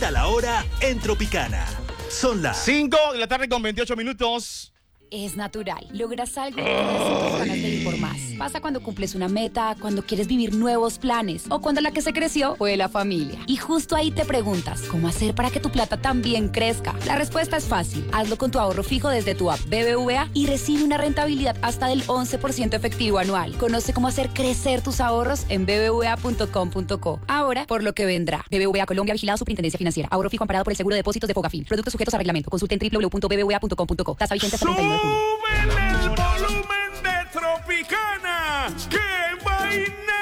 Visita la hora en Tropicana. Son las 5 de la tarde con 28 minutos. Es natural. Logras algo y te das ganas de ir por más. Pasa cuando cumples una meta, cuando quieres vivir nuevos planes o cuando la que se creció fue la familia. Y justo ahí te preguntas, ¿cómo hacer para que tu plata también crezca? La respuesta es fácil. Hazlo con tu ahorro fijo desde tu app BBVA y recibe una rentabilidad hasta del 11% efectivo anual. Conoce cómo hacer crecer tus ahorros en bbva.com.co. Ahora, por lo que vendrá. BBVA Colombia, vigilado Superintendencia Financiera. Ahorro fijo amparado por el seguro de depósitos de Fogafín. Productos sujetos a reglamento. Consulte en www.bbva.com.co. Tasa vigente hasta 39 de junio. ¡Súbele el volumen de Tropicana! ¡Qué vaina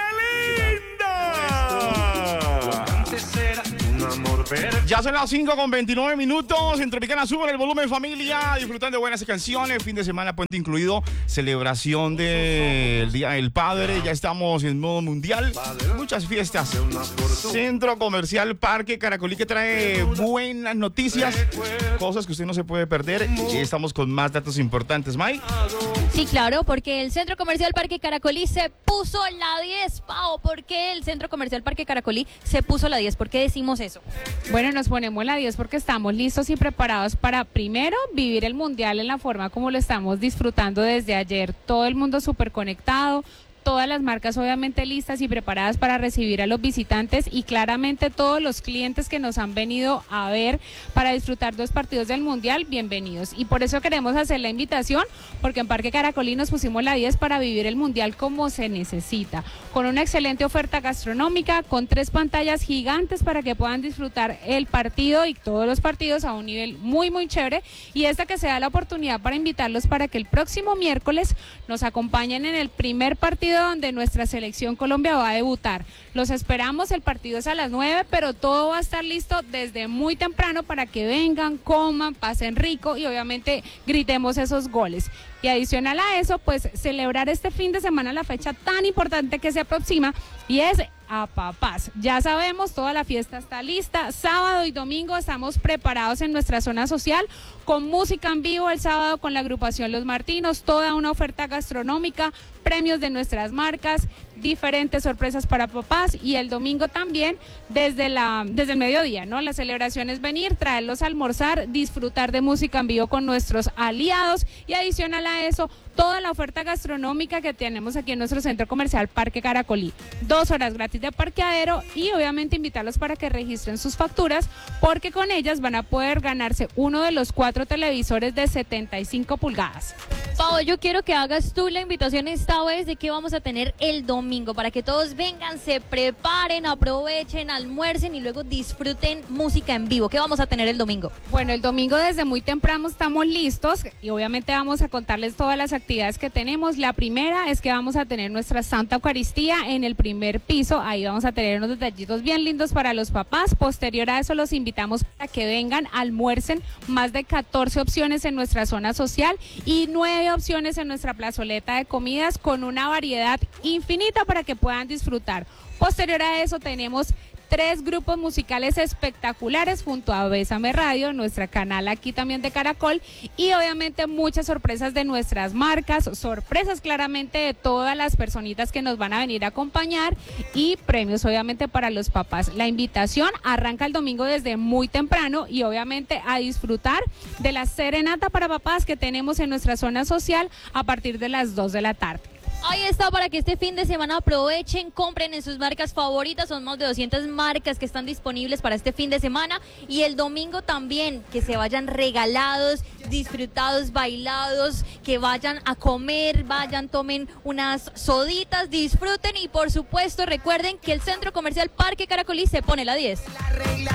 linda! Antes era un amor verde. Ya son las 5 con 29 minutos. En Tropicana suben el volumen, familia. Disfrutando de buenas canciones. Fin de semana, puente incluido. Celebración del Día del Padre. Ya estamos en modo mundial. Muchas fiestas. Centro Comercial Parque Caracolí, que trae buenas noticias. Cosas que usted no se puede perder. Y estamos con más datos importantes, Mike. Sí, claro, porque el Centro Comercial Parque Caracolí se puso la 10, Pau. ¿Por qué el Centro Comercial Parque Caracolí se puso la 10? ¿Por qué decimos eso? Bueno, nos ponemos la 10 porque estamos listos y preparados para, primero, vivir el Mundial en la forma como lo estamos disfrutando desde ayer. Todo el mundo súper conectado. Todas las marcas obviamente listas y preparadas para recibir a los visitantes y claramente todos los clientes que nos han venido a ver para disfrutar 2 partidos del Mundial, bienvenidos. Y por eso queremos hacer la invitación, porque en Parque Caracolí nos pusimos la 10 para vivir el Mundial como se necesita, con una excelente oferta gastronómica, con 3 pantallas gigantes para que puedan disfrutar el partido y todos los partidos a un nivel muy, muy chévere. Y esta que sea la oportunidad para invitarlos para que el próximo miércoles nos acompañen en el primer partido donde nuestra selección Colombia va a debutar. Los esperamos, el partido es a las 9, pero todo va a estar listo desde muy temprano para que vengan, coman, pasen rico y obviamente gritemos esos goles. Y adicional a eso, pues celebrar este fin de semana la fecha tan importante que se aproxima y es a papás. Ya sabemos, toda la fiesta está lista. Sábado y domingo estamos preparados en nuestra zona social con música en vivo el sábado con la agrupación Los Martinos, toda una oferta gastronómica, premios de nuestras marcas, diferentes sorpresas para papás y el domingo también desde el mediodía, ¿no? La celebración es venir, traerlos a almorzar, disfrutar de música en vivo con nuestros aliados y adicional a eso, toda la oferta gastronómica que tenemos aquí en nuestro centro comercial Parque Caracolí. 2 horas gratis de parqueadero y obviamente invitarlos para que registren sus facturas porque con ellas van a poder ganarse uno de los 4 televisores de 75 pulgadas. Pau, yo quiero que hagas tú la invitación esta vez de qué vamos a tener el domingo, para que todos vengan, se preparen, aprovechen, almuercen y luego disfruten música en vivo. ¿Qué vamos a tener el domingo? Bueno, el domingo desde muy temprano estamos listos y obviamente vamos a contarles todas las actividades que tenemos. La primera es que vamos a tener nuestra Santa Eucaristía en el primer piso. Ahí vamos a tener unos detallitos bien lindos para los papás. Posterior a eso los invitamos para que vengan, almuercen, más de 14 opciones en nuestra zona social y 9 opciones en nuestra plazoleta de comidas con una variedad infinita para que puedan disfrutar. Posterior a eso tenemos 3 grupos musicales espectaculares junto a Bésame Radio, nuestra canal aquí también de Caracol y obviamente muchas sorpresas de nuestras marcas, sorpresas claramente de todas las personitas que nos van a venir a acompañar y premios obviamente para los papás. La invitación arranca el domingo desde muy temprano y obviamente a disfrutar de la serenata para papás que tenemos en nuestra zona social a partir de las 2 de la tarde. Ahí está, para que este fin de semana aprovechen, compren en sus marcas favoritas, son más de 200 marcas que están disponibles para este fin de semana y el domingo también, que se vayan regalados, disfrutados, bailados, que vayan a comer, vayan, tomen unas soditas, disfruten y por supuesto recuerden que el Centro Comercial Parque Caracolí se pone la 10.